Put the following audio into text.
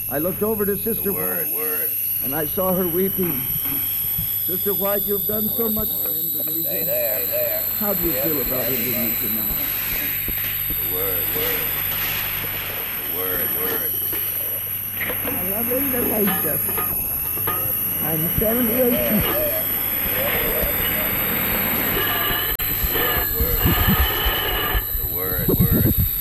I looked over to Sister Word. and I saw her weeping. Sister White, you've done so much for Indonesia. Stay there. How do you feel about Indonesia now? Word. I love Indonesia. I'm 78. Word.